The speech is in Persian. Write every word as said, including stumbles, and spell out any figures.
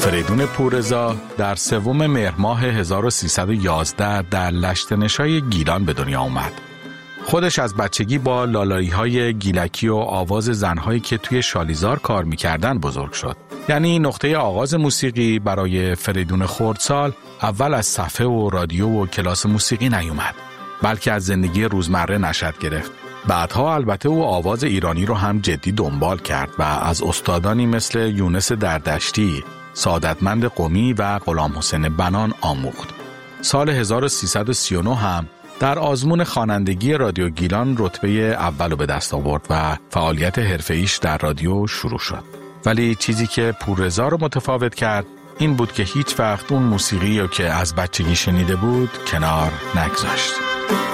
فریدون پوررضا در سوم مهر ماه هزار و سیصد و یازده در لشت‌نشای گیلان به دنیا آمد. خودش از بچگی با لالایی‌های گیلکی و آواز زن‌هایی که توی شالیزار کار می‌کردن بزرگ شد. یعنی نقطه آغاز موسیقی برای فریدون خردسال اول از صفحه و رادیو و کلاس موسیقی نیومد، بلکه از زندگی روزمره نشأت گرفت. بعدها البته او آواز ایرانی رو هم جدی دنبال کرد و از استادانی مثل یونس دردشتی، سعادتمند قمی و غلام حسین بنان آموخت. سال هزار و سیصد و سی و نه هم در آزمون خوانندگی رادیو گیلان رتبه اول به دست آورد و فعالیت حرفه‌ایش در رادیو شروع شد. ولی چیزی که پوررضا رو متفاوت کرد این بود که هیچ وقت اون موسیقی رو که از بچگی شنیده بود کنار نگذاشت.